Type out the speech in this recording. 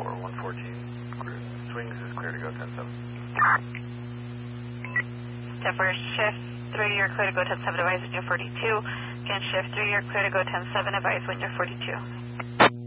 114. Swings is clear to go 10-7. Denver, shift 3, you're clear to go 10-7, advise when you're 42. Again, shift 3, you're clear to go 10-7, advise when you're 42.